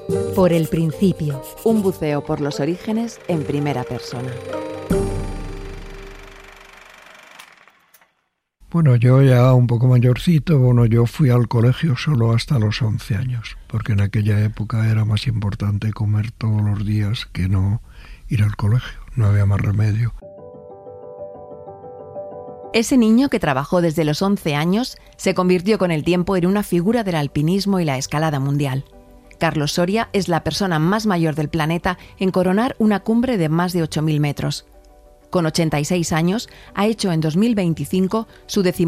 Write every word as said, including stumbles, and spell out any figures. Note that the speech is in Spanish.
Por el principio. Un buceo por los orígenes en primera persona. Bueno, yo ya un poco mayorcito, bueno, yo fui al colegio solo hasta los once años, porque en aquella época era más importante comer todos los días que no ir al colegio, no había más remedio. Ese niño que trabajó desde los once años se convirtió con el tiempo en una figura del alpinismo y la escalada mundial. Carlos Soria es la persona más mayor del planeta en coronar una cumbre de más de ocho mil metros. Con ochenta y seis años, ha hecho en dos mil veinticinco su decimotercer